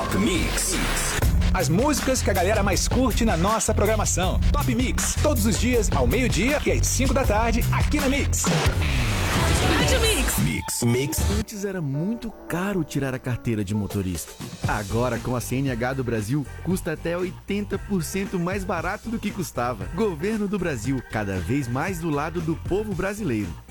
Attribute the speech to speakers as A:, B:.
A: Top Mix.
B: As músicas que a galera mais curte na nossa programação. Top Mix, todos os dias, ao meio-dia e às 5 da tarde, aqui na Mix.
A: Rádio Mix.
C: Antes era muito caro tirar a carteira de motorista. Agora, com a CNH do Brasil, custa até 80% mais barato do que custava. Governo do Brasil, cada vez mais do lado do povo brasileiro.